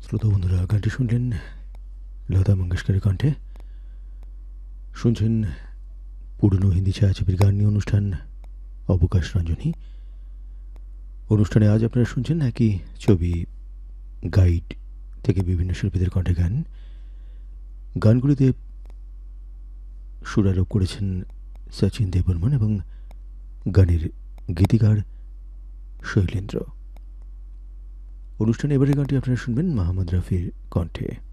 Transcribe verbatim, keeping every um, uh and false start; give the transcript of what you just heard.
শ্রোতা বন্ধুরা, গানটি শুনলেন লতা মঙ্গেশকরের কণ্ঠে। শুনছেন পুরনো হিন্দি ছায়াছবির গান নিয়ে অনুষ্ঠান অবকাশ রঞ্জনী। অনুষ্ঠানে আজ আপনারা শুনছেন একই ছবি গাইড থেকে বিভিন্ন শিল্পীদের কণ্ঠে গান। গানগুলিতে সুরারোপ করেছেন সচিন দেববর্মন এবং গানের গীতিকার শৈলেন্দ্র। অনুষ্ঠানে এবারের গানটি আপনারা শুনবেন মোহাম্মদ রফির কণ্ঠে।